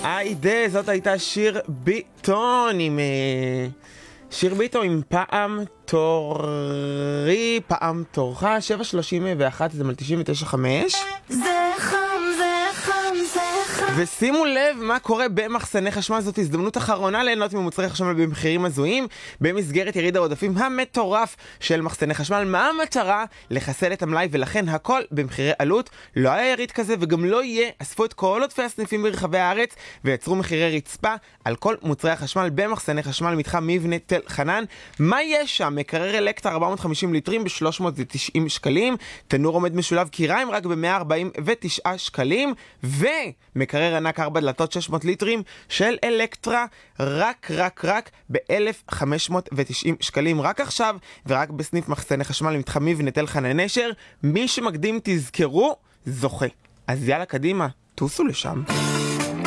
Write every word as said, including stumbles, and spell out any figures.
היידה, זאת הייתה שיר ביטון עם... שיר ביטון עם פעם תורי, פעם תורך, שבע שלושים ואחת, זה על תשעים ותשע חמש. זה חם, זה חם, זה חם. ושימו לב מה קורה במחסני חשמל. זאת הזדמנות אחרונה ליהנות ממוצרי חשמל במחירים הזויים במסגרת יריד העודפים המטורף של מחסני חשמל. מה המטרה? לחסל את המלאי, ולכן הכל במחירי עלות. לא היה יריד כזה וגם לא יהיה. אספו את כל עודפי הסניפים ברחבי הארץ ויצרו מחירי רצפה על כל מוצרי החשמל במחסני חשמל מתחם מבנה תל חנן. מה יש שם? מקרר אלקטרה ארבע מאות וחמישים ליטרים ב-שלוש מאות ותשעים שקלים, תנור עומד משולב קיריים רק ב-מאה ארבעים ותשעה שקלים, ומקרר ענק ארבע דלתות שש מאות ליטרים של אלקטרה רק רק רק ב-אלף וחמש מאות ותשעים שקלים, רק עכשיו ורק בסניף מחסני חשמל מתחם מבנה תל חנן נשר. מי שמקדים, תזכרו, זוכה. אז יאללה קדימה, תוסו לשם.